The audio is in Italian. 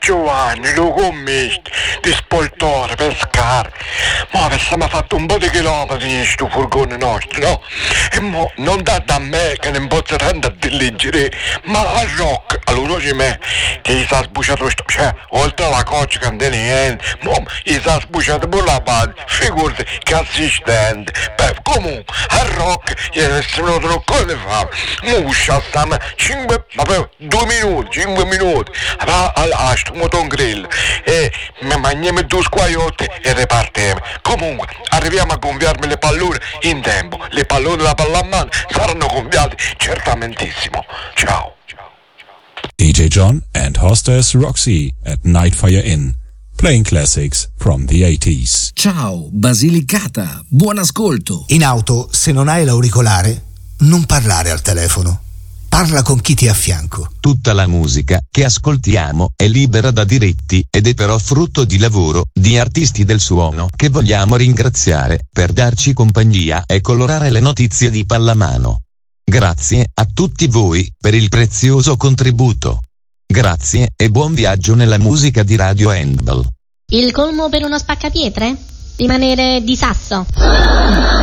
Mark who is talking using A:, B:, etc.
A: Giovanni, lo commetti, di spoltore, pescare. Ma avessimo fatto un po' di chilometri in sto furgone nostro, no? E mo non date a me che non posso tanto a diligere, ma a Rock, allora c'è me, che gli sa sbucciato sto, cioè, oltre alla coccia che non tiene niente, mo gli sa sbucciato pure la base, figurati che assistente. Beh, comunque, a Rock gli è venuto un collo di fame, mo usciamo 5 minuti, a sto moton grill, e mi mangiamo due squagliotti e ripartiamo. Comunque, arriviamo a gonfiarmi le pallone in tempo, le pallone da pallamano saranno gonfiate certamentissimo. Ciao.
B: DJ John and hostess Roxy at Nightfire Inn, playing classics from the 80s.
C: Ciao, Basilicata, buon ascolto.
D: In auto, se non hai l'auricolare, non parlare al telefono. Parla con chi ti è a fianco.
E: Tutta la musica che ascoltiamo è libera da diritti ed è però frutto di lavoro di artisti del suono che vogliamo ringraziare per darci compagnia e colorare le notizie di pallamano. Grazie a tutti voi per il prezioso contributo. Grazie e buon viaggio nella musica di Radio Handball.
F: Il colmo per uno spaccapietre? Rimanere di sasso.